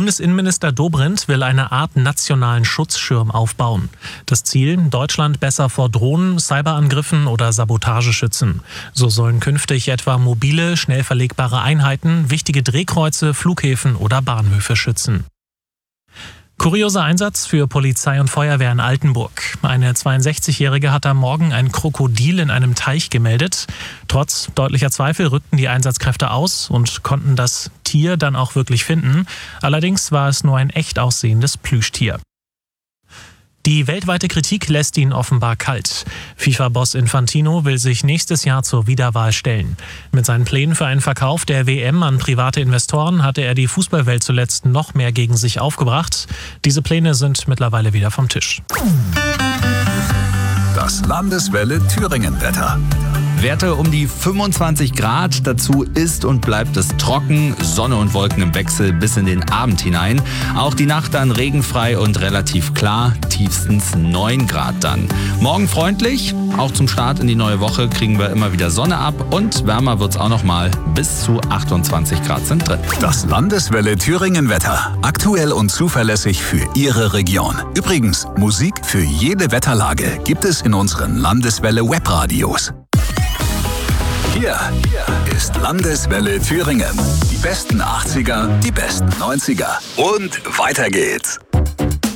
Bundesinnenminister Dobrindt will eine Art nationalen Schutzschirm aufbauen. Das Ziel: Deutschland besser vor Drohnen, Cyberangriffen oder Sabotage schützen. So sollen künftig etwa mobile, schnell verlegbare Einheiten wichtige Drehkreuze, Flughäfen oder Bahnhöfe schützen. Kurioser Einsatz für Polizei und Feuerwehr in Altenburg. Eine 62-Jährige hat am Morgen ein Krokodil in einem Teich gemeldet. Trotz deutlicher Zweifel rückten die Einsatzkräfte aus und konnten das Tier dann auch wirklich finden. Allerdings war es nur ein echt aussehendes Plüschtier. Die weltweite Kritik lässt ihn offenbar kalt. FIFA-Boss Infantino will sich nächstes Jahr zur Wiederwahl stellen. Mit seinen Plänen für einen Verkauf der WM an private Investoren hatte er die Fußballwelt zuletzt noch mehr gegen sich aufgebracht. Diese Pläne sind mittlerweile wieder vom Tisch. Das Landeswelle Thüringen-Wetter. Werte um die 25 Grad, dazu ist und bleibt es trocken, Sonne und Wolken im Wechsel bis in den Abend hinein. Auch die Nacht dann regenfrei und relativ klar, tiefstens 9 Grad dann. Morgen freundlich, auch zum Start in die neue Woche kriegen wir immer wieder Sonne ab und wärmer wird's auch nochmal, bis zu 28 Grad sind drin. Das Landeswelle Thüringen-Wetter, aktuell und zuverlässig für Ihre Region. Übrigens, Musik für jede Wetterlage gibt es in unseren Landeswelle Webradios. Hier ist Landeswelle Thüringen. Die besten 80er, die besten 90er. Und weiter geht's.